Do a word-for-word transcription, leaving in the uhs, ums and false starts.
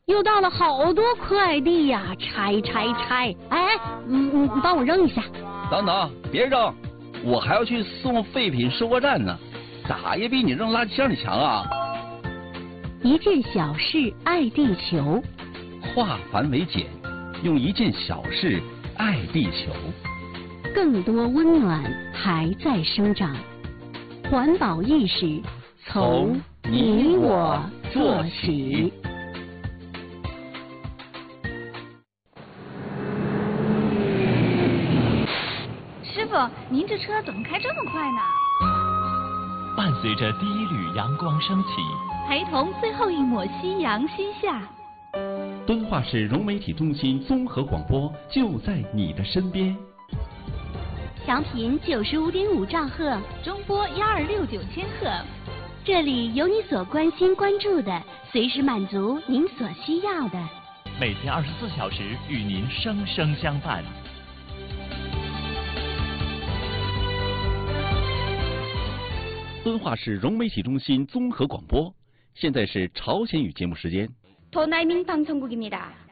又到了好多快递呀，拆拆拆！哎，嗯嗯，你帮我扔一下。 等等，别扔，我还要去送废品收货站呢，咋也比你扔垃圾箱里强啊！ 一件小事爱地球， 化繁为简，用一件小事爱地球。 更多温暖还在生长，环保意识从你我做起。 师傅，您这车怎么开这么快呢？ 伴随着第一缕阳光升起， 陪同最后一抹夕阳西下。 敦化市融媒体中心综合广播就在你的身边。 调频九十五点五兆赫， 中波幺二六九千赫。 这里有你所关心关注的，随时满足您所需要的。 每天二十四小时与您生生相伴。 敦化市融媒体中心综合广播，现在是朝鲜语节目时间。 도나이밍방송국입니다